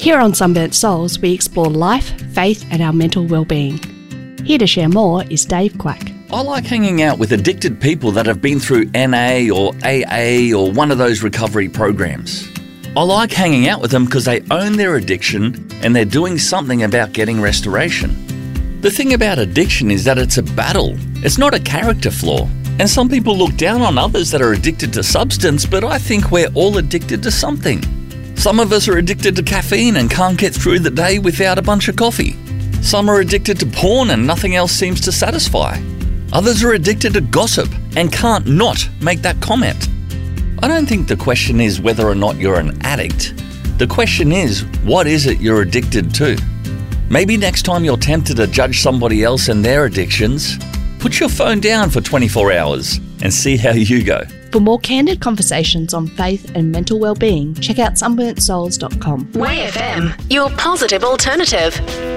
Here on Sunburnt Souls, we explore life, faith and our mental well-being. Here to share more is Dave Quack. I like hanging out with addicted people that have been through NA or AA or one of those recovery programs. I like hanging out with them because they own their addiction and they're doing something about getting restoration. The thing about addiction is that it's a battle. It's not a character flaw. And some people look down on others that are addicted to substance, but I think we're all addicted to something. Some of us are addicted to caffeine and can't get through the day without a bunch of coffee. Some are addicted to porn and nothing else seems to satisfy. Others are addicted to gossip and can't not make that comment. I don't think the question is whether or not you're an addict. The question is, what is it you're addicted to? Maybe next time you're tempted to judge somebody else and their addictions, put your phone down for 24 hours and see how you go. For more candid conversations on faith and mental well-being, check out sunburntsouls.com. Way FM, your positive alternative.